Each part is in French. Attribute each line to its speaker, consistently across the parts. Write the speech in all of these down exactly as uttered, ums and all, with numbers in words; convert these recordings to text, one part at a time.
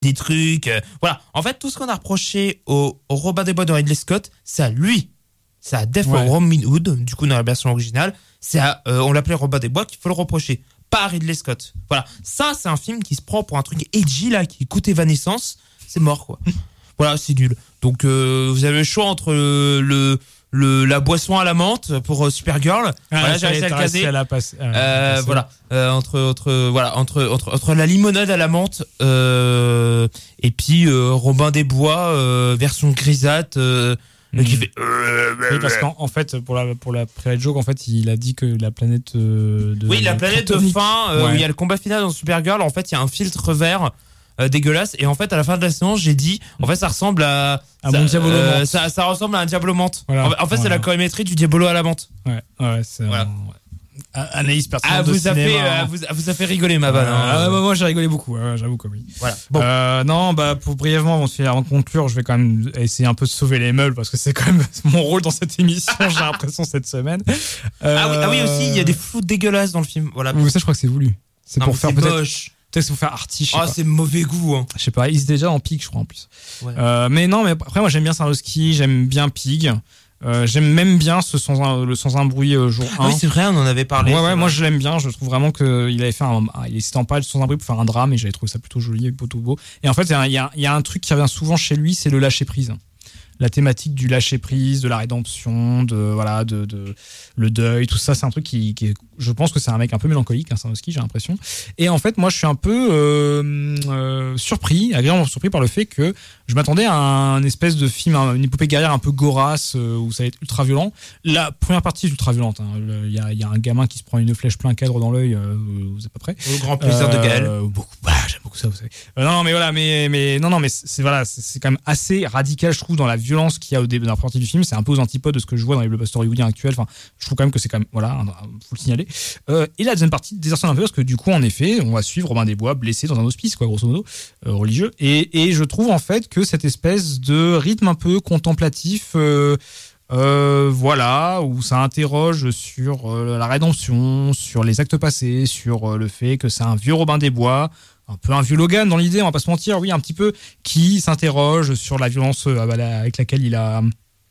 Speaker 1: des trucs. Euh, voilà. En fait, tout ce qu'on a reproché au, au Robin des Bois de Ridley Scott, c'est à lui. C'est à Death
Speaker 2: Ouais.
Speaker 1: of Robin Hood, du coup, dans la version originale. C'est à, euh, on l'appelait Robin des Bois qu'il faut le reprocher. Pas à Ridley Scott. Voilà. Ça, c'est un film qui se prend pour un truc edgy, là, qui coûte Evanescence. C'est mort, quoi. Voilà, c'est nul. Donc, euh, vous avez le choix entre le, le, le- la boisson à la menthe pour euh, Supergirl.
Speaker 2: Ah,
Speaker 1: voilà,
Speaker 2: ça
Speaker 1: j'ai
Speaker 2: y est,
Speaker 1: réussi à
Speaker 2: t'as
Speaker 1: le
Speaker 2: réussi
Speaker 1: caser.
Speaker 2: à la passer- à la
Speaker 1: Euh,
Speaker 2: passer.
Speaker 1: voilà. Euh, entre, entre, voilà, entre, entre, entre la limonade à la menthe euh, et puis euh, Robin des Bois, euh, version grisâtre, euh,
Speaker 2: Mhm.
Speaker 1: qui fait.
Speaker 2: Oui, parce qu'en en fait, pour la, pour la private joke, en fait, il a dit que la planète euh, de.
Speaker 1: Oui, la planète de
Speaker 2: Kryptonique-
Speaker 1: fin, euh,
Speaker 2: Ouais.
Speaker 1: où il y a le combat final dans Supergirl, en fait, il y a un filtre vert euh, dégueulasse. Et en fait, à la fin de la séance, j'ai dit, en fait, ça ressemble à.
Speaker 2: À
Speaker 1: ça,
Speaker 2: mon Diabolo
Speaker 1: euh,
Speaker 2: menthe.
Speaker 1: ça, ça ressemble à un Diabolo menthe.
Speaker 2: Voilà.
Speaker 1: En, en fait, c'est
Speaker 2: Voilà.
Speaker 1: la colorimétrie du Diabolo à la menthe.
Speaker 2: Ouais, ouais, c'est.
Speaker 1: Voilà.
Speaker 2: un- ouais. A- Analyse personnelle
Speaker 1: Ah,
Speaker 2: de
Speaker 1: vous a fait,
Speaker 2: cinéma,
Speaker 1: euh,
Speaker 2: hein.
Speaker 1: vous, vous a fait rigoler, ma vanne.
Speaker 2: Euh,
Speaker 1: hein.
Speaker 2: ah, bah, moi j'ai rigolé beaucoup, ouais, j'avoue que oui.
Speaker 1: Voilà. Bon.
Speaker 2: Euh, non, bah pour brièvement, avant de, avant de conclure, je vais quand même essayer un peu de sauver les meubles parce que c'est quand même mon rôle dans cette émission, j'ai l'impression cette semaine. Euh,
Speaker 1: Ah, oui, ah oui, aussi, il y a des flous dégueulasses dans le film. Voilà.
Speaker 2: Oui, ça je crois que c'est voulu. C'est
Speaker 1: Non,
Speaker 2: pour
Speaker 1: mais
Speaker 2: faire
Speaker 1: c'est
Speaker 2: peut-être.
Speaker 1: moche.
Speaker 2: Peut-être que c'est pour faire arty, je sais
Speaker 1: Ah,
Speaker 2: pas.
Speaker 1: c'est mauvais goût. Hein.
Speaker 2: Je sais pas, ils étaient déjà en Pig, je crois en plus.
Speaker 1: Ouais.
Speaker 2: Euh, mais non, mais après moi j'aime bien Sarnowski, j'aime bien Pig. Euh, j'aime même bien ce sans un, le sans un bruit euh, jour
Speaker 1: Ah
Speaker 2: un.
Speaker 1: oui, c'est vrai, on en avait parlé.
Speaker 2: Ouais,
Speaker 1: c'est
Speaker 2: ouais,
Speaker 1: vrai.
Speaker 2: moi je l'aime bien. Je trouve vraiment qu'il avait fait un. Il hésitait en pas sans un bruit pour faire un drame et j'avais trouvé ça plutôt joli et plutôt beau. Et en fait, il y a, il y a- il y a un truc qui revient souvent chez lui, c'est le lâcher prise. La thématique du lâcher prise, de la rédemption, de voilà, de, de le deuil, tout ça, c'est un truc qui, qui est- je pense que c'est un mec un peu mélancolique, hein, Sarnowski, j'ai l'impression. Et en fait, moi, je suis un peu euh, euh, surpris, agréablement surpris par le fait que je m'attendais à un espèce de film, un- une épopée guerrière un peu gorasse euh, où ça va être ultra violent. La première partie est ultra violente. hein. Le- Il y, a, il y a un gamin qui se prend une flèche plein cadre dans l'œil. euh, vous êtes pas prêts.
Speaker 1: Au grand plaisir de Gaël.
Speaker 2: Euh, beaucoup. Bah, j'aime beaucoup ça, vous savez. Euh, non, non, mais voilà, mais mais non, non, mais c'est voilà, c'est c'est quand même assez radical, je trouve, dans la violence qu'il y a au début de la partie du film. C'est un peu aux antipodes de ce que je vois dans les blockbusters hollywoodiens actuels. Enfin, je trouve quand même que c'est quand même voilà, un- un- faut le signaler. Euh, et la deuxième partie désarçonne un peu parce que du coup, en effet, on va suivre Robin des Bois blessé dans un hospice, quoi, grosso modo, euh, religieux. Et et je trouve en fait que cette espèce de rythme un peu contemplatif. Euh, euh, voilà, où ça interroge sur euh, la rédemption, sur les actes passés, sur euh, le fait que c'est un vieux Robin des Bois, un peu un vieux Logan dans l'idée, on va pas se mentir, oui, un petit peu, qui s'interroge sur la violence euh, bah, la- avec laquelle il a,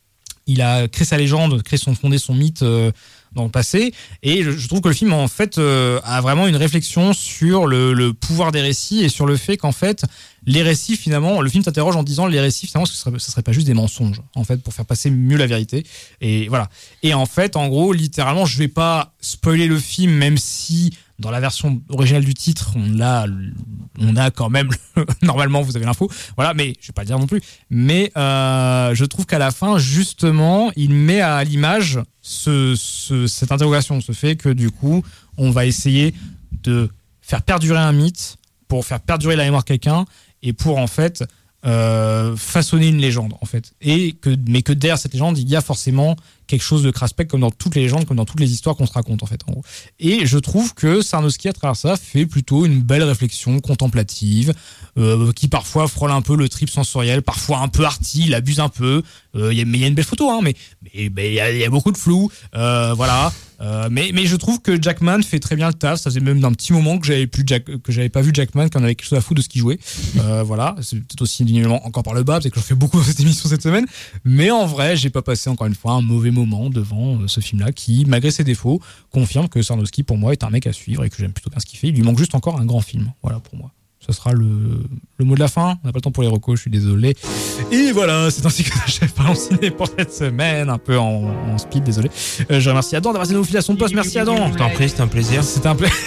Speaker 2: il a créé sa légende, créé son, fondé son mythe euh, dans le passé. Et je, je trouve que le film, en fait, euh, a vraiment une réflexion sur le, le pouvoir des récits et sur le fait qu'en fait, les récits, finalement, le film s'interroge en disant les récits, finalement, ce serait, ce serait pas juste des mensonges, en fait, pour faire passer mieux la vérité. Et voilà. Et en fait, en gros, littéralement, je vais pas spoiler le film, même si dans la version originale du titre, on a, on a quand même, normalement, vous avez l'info. Voilà, mais je vais pas le dire non plus. Mais euh, je trouve qu'à la fin, justement, il met à l'image ce, ce, cette interrogation, ce fait que du coup, on va essayer de faire perdurer un mythe pour faire perdurer la mémoire de quelqu'un et pour en fait euh, façonner une légende en fait. Et que, mais que derrière cette légende, il y a forcément quelque chose de craspec comme dans toutes les légendes, comme dans toutes les histoires qu'on se raconte en fait. En gros. Et je trouve que Sarnowski à travers ça fait plutôt une belle réflexion contemplative euh, qui parfois frôle un peu le trip sensoriel, parfois un peu arty, il abuse un peu. Euh, y a, mais il y a une belle photo, hein, mais mais mais il y, a, y a beaucoup de flou. Euh, voilà. Euh, mais mais je trouve que Jackman fait très bien le taf. Ça faisait même d'un petit moment que j'avais plus Jack, que j'avais pas vu Jackman, qu'on avait quelque chose à foutre de ce qu'il jouait. Euh, voilà. C'est peut-être aussi évidemment encore par le bas, parce que j'en fais beaucoup dans cette émission cette semaine. Mais en vrai, j'ai pas passé encore une fois un mauvais moment devant euh, ce film-là, qui, malgré ses défauts, confirme que Sarnowski pour moi est un mec à suivre et que j'aime plutôt bien ce qu'il fait. Il lui manque juste encore un grand film. Voilà pour moi. Ce sera le, le mot de la fin. On n'a pas le temps pour les recos, je suis désolé. Et voilà, c'est ainsi que j'achève Parlons Ciné pour cette semaine, un peu en, en speed, désolé. Euh, je remercie Adam d'avoir été nos filiations de poste. Merci Adam.
Speaker 1: Je t'en prie, c'était un plaisir.
Speaker 2: C'était un plaisir.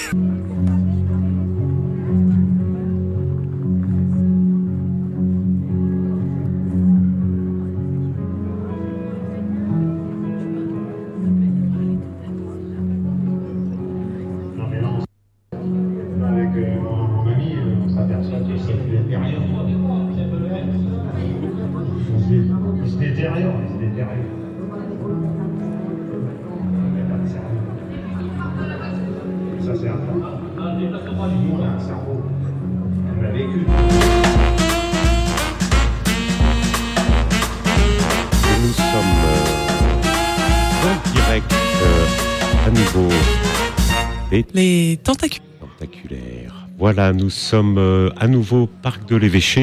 Speaker 3: Avec euh, mon, mon ami, euh, on s'aperçoit que ça ne fait rien. Il se détériore, il se détériore. Il n'y a pas de cerveau. Ça, c'est un point. Tout le monde a un cerveau. On l'a vécu.
Speaker 4: Et nous sommes euh, en direct euh, à nouveau des
Speaker 2: Les tentacules.
Speaker 4: tentaculaires. Voilà. Voilà, nous sommes euh, à nouveau au parc de l'Évêché.